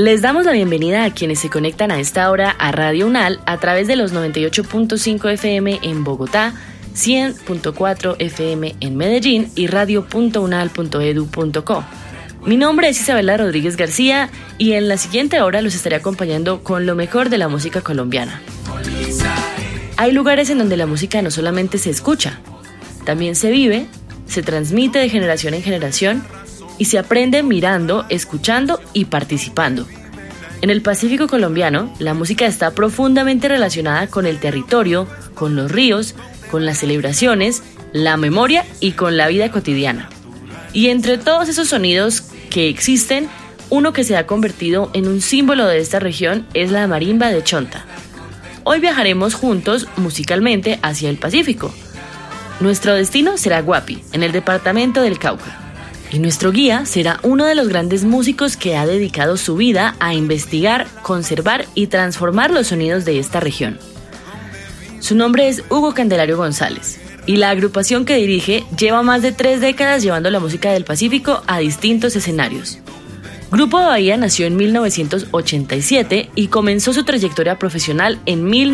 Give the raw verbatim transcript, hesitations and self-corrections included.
Les damos la bienvenida a quienes se conectan a esta hora a Radio Unal a través de los noventa y ocho punto cinco F M en Bogotá, cien punto cuatro F M en Medellín y radio punto unal punto edu punto co. Mi nombre es Isabela Rodríguez García y en la siguiente hora los estaré acompañando con lo mejor de la música colombiana. Hay lugares en donde la música no solamente se escucha, también se vive, se transmite de generación en generación y se aprende mirando, escuchando y participando. En el Pacífico colombiano, la música está profundamente relacionada con el territorio, con los ríos, con las celebraciones, la memoria y con la vida cotidiana. Y entre todos esos sonidos que existen, uno que se ha convertido en un símbolo de esta región es la marimba de Chonta. Hoy viajaremos juntos musicalmente hacia el Pacífico. Nuestro destino será Guapi, en el departamento del Cauca. Y nuestro guía será uno de los grandes músicos que ha dedicado su vida a investigar, conservar y transformar los sonidos de esta región. Su nombre es Hugo Candelario González y la agrupación que dirige lleva más de tres décadas llevando la música del Pacífico a distintos escenarios. Grupo Bahía nació en mil novecientos ochenta y siete y comenzó su trayectoria profesional en mil novecientos